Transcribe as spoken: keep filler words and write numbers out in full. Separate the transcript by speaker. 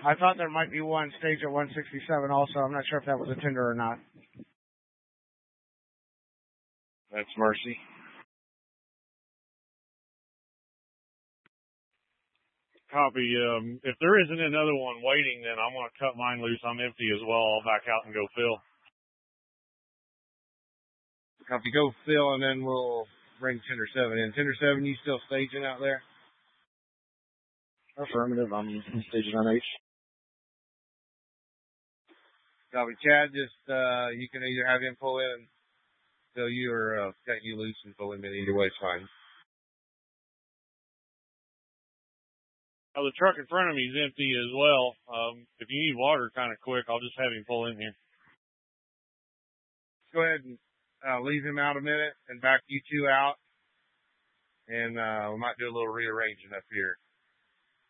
Speaker 1: I thought there might be one stage at one sixty-seven also. I'm not sure if that was a tender or not.
Speaker 2: That's Mercy. Copy. Um, if there isn't another one waiting, then I'm going to cut mine loose. I'm empty as well. I'll back out and go fill.
Speaker 3: Copy. Go fill, and then we'll bring Tender seven in. Tender seven, you still staging out there?
Speaker 4: Affirmative. I'm staging on H.
Speaker 3: Copy. Chad, just, uh, you can either have him pull in and fill you or uh, cut you loose and pull him in. Either way is fine.
Speaker 2: Oh, the truck in front of me is empty as well. Um, if you need water kind of quick, I'll just have him pull in here.
Speaker 3: Go ahead and uh, leave him out a minute and back you two out. And uh, we might do a little rearranging up here.